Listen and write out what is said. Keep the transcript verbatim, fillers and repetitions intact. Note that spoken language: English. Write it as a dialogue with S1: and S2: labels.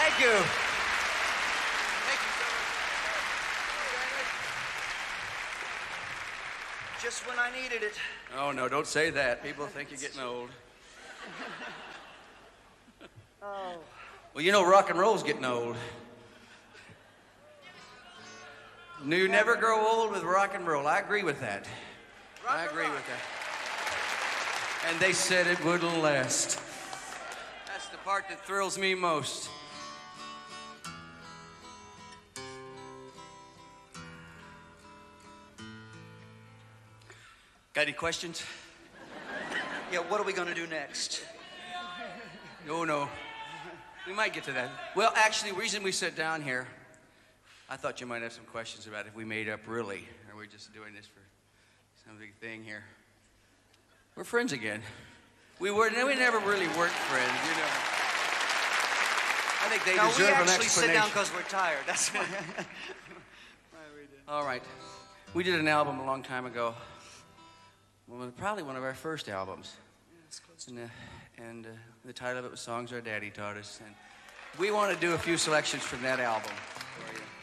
S1: Thank you.
S2: Thank you so much.
S1: Just when I needed it.
S2: Oh, no, don't say that. People think you're getting old.
S1: Oh.
S2: Well, you know, rock and roll's getting old. You never grow old with rock and roll. I agree with that.
S1: Rock
S2: I
S1: and
S2: agree
S1: roll.
S2: with that. And they said it wouldn't last. That's the part that thrills me most. Got any questions?
S1: Yeah, what are we gonna do next?
S2: No, no. We might get to that. Well, actually, the reason we sat down here, I thought you might have some questions about if we made up really, or we're just doing this for some big thing here. We're friends again. We were, we never really weren't friends, you know. I think they
S1: No, we
S2: deserve an
S1: actually sit down
S2: explanation.
S1: because we're tired. That's why.
S2: All right. We did an album a long time ago. Well, probably one of our first albums. And, uh, and uh, the title of it was Songs Our Daddy Taught Us. And we want to do a few selections from that album for you.